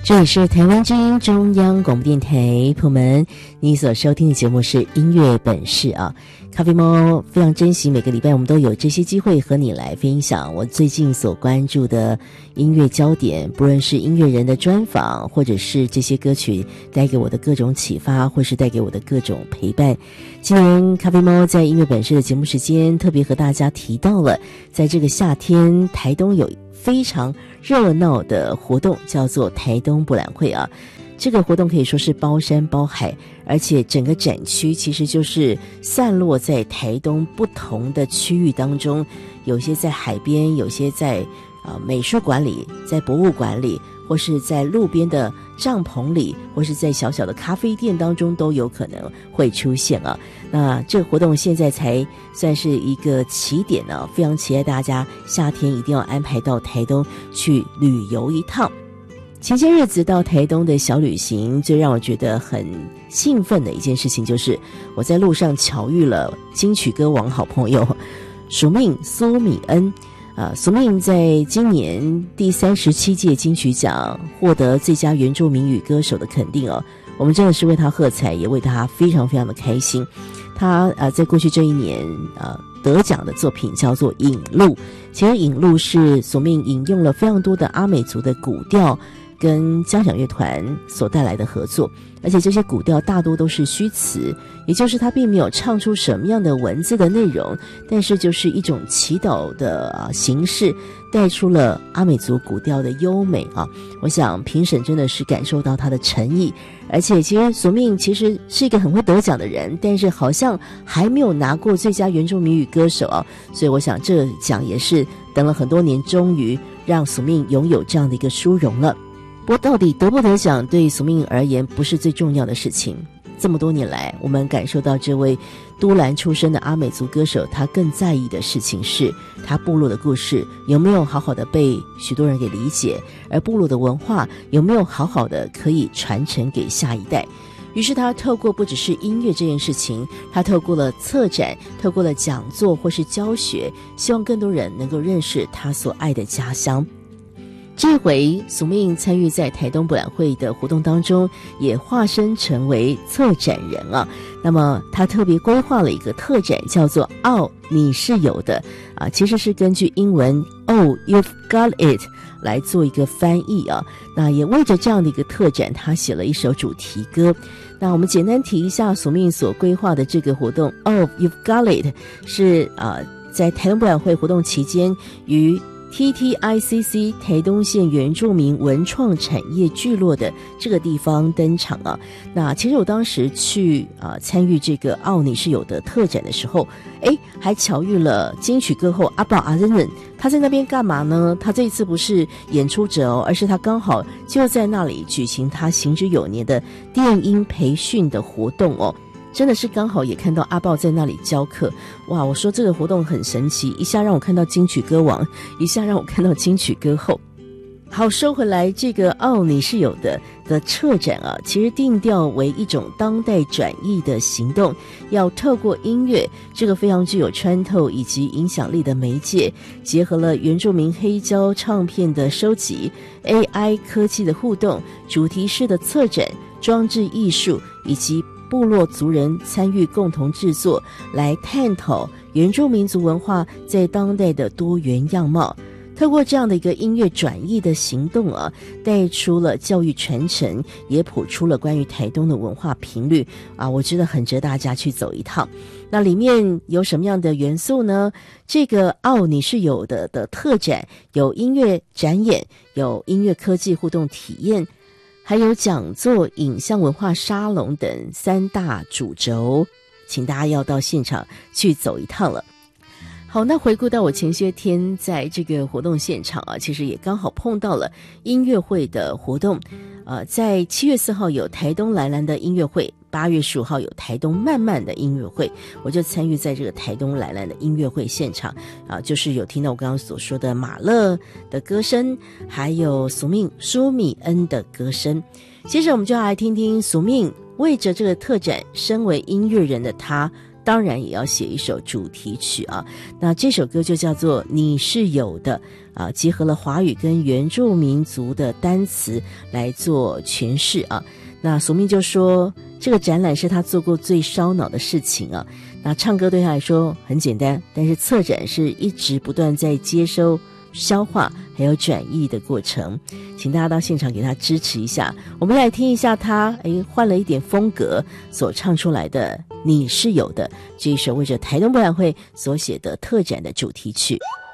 这里是台湾之音中央广播电台，朋友们，你所收听的节目是音乐本事啊。咖啡猫非常珍惜每个礼拜我们都有这些机会和你来分享我最近所关注的音乐焦点，不论是音乐人的专访，或者是这些歌曲带给我的各种启发，或是带给我的各种陪伴。今年咖啡猫在音乐本事的节目时间特别和大家提到了，在这个夏天台东有非常热闹的活动，叫做台东博览会啊。这个活动可以说是包山包海，而且整个展区其实就是散落在台东不同的区域当中，有些在海边，有些在美术馆里，在博物馆里，或是在路边的帐篷里，或是在小小的咖啡店当中都有可能会出现啊。那这个活动现在才算是一个起点呢，非常期待大家夏天一定要安排到台东去旅游一趟。前些日子到台东的小旅行，最让我觉得很兴奋的一件事情，就是我在路上巧遇了金曲歌王好朋友署名苏米恩。苏命在今年第37届金曲奖获得最佳原住民语歌手的肯定哦，我们真的是为他喝彩，也为他非常非常的开心。他在过去这一年得奖的作品叫做《引路》，其实《引路》是苏命引用了非常多的阿美族的古调跟交响乐团所带来的合作，而且这些古调大多都是虚词，也就是他并没有唱出什么样的文字的内容，但是就是一种祈祷的形式，带出了阿美族古调的优美啊！我想评审真的是感受到他的诚意，而且其实索命其实是一个很会得奖的人，但是好像还没有拿过最佳原住民语歌手啊，所以我想这个奖也是等了很多年，终于让索命拥有这样的一个殊荣了。不过到底得不得奖对苏命而言不是最重要的事情，这么多年来我们感受到这位都兰出身的阿美族歌手，他更在意的事情是他部落的故事有没有好好的被许多人给理解，而部落的文化有没有好好的可以传承给下一代。于是他透过不只是音乐这件事情，他透过了策展，透过了讲座或是教学，希望更多人能够认识他所爱的家乡。这回苏命参与在台东博览会的活动当中，也化身成为策展人啊。那么他特别规划了一个特展，叫做“哦，你是有的”其实是根据英文 “Oh, you've got it” 来做一个翻译啊。那也为着这样的一个特展，他写了一首主题歌。那我们简单提一下苏命所规划的这个活动 “Oh, you've got it” 是在台东博览会活动期间于TTICC 台东县原住民文创产业聚落的这个地方登场啊。那其实我当时去参与这个奥你是有的特展的时候，还巧遇了金曲歌后阿宝阿仁仁。他在那边干嘛呢？他这一次不是演出者哦，而是他刚好就在那里举行他行之有年的电音培训的活动哦。真的是刚好也看到阿豹在那里教课，哇！我说这个活动很神奇，一下让我看到金曲歌王，一下让我看到金曲歌后。好，收回来这个你是有的策展啊，其实定调为一种当代转译的行动，要透过音乐这个非常具有穿透以及影响力的媒介，结合了原住民黑胶唱片的收集、AI 科技的互动、主题式的策展、装置艺术以及部落族人参与共同制作，来探讨原住民族文化在当代的多元样貌。透过这样的一个音乐转译的行动啊，带出了教育传承，也谱出了关于台东的文化频率啊，我觉得很值得大家去走一趟。那里面有什么样的元素呢？这个你是有的特展有音乐展演，有音乐科技互动体验，还有讲座、影像文化沙龙等3大主轴，请大家要到现场去走一趟了。好，那回顾到我前些天在这个活动现场啊，其实也刚好碰到了音乐会的活动。在7月4号有台东蓝蓝的音乐会，8月15号有台东慢慢的音乐会，我就参与在这个台东蓝蓝的音乐会现场就是有听到我刚刚所说的马勒的歌声，还有苏米恩的歌声。接着我们就要来听听苏命为着这个特展，身为音乐人的他当然也要写一首主题曲啊。那这首歌就叫做《你是有的》啊，结合了华语跟原住民族的单词来做诠释啊。那索命就说，这个展览是他做过最烧脑的事情啊。那唱歌对他来说很简单，但是策展是一直不断在接收、消化还有转译的过程，请大家到现场给他支持一下。我们来听一下他换了一点风格所唱出来的《你是有的》这一首为着台东博览会所写的特展的主题曲。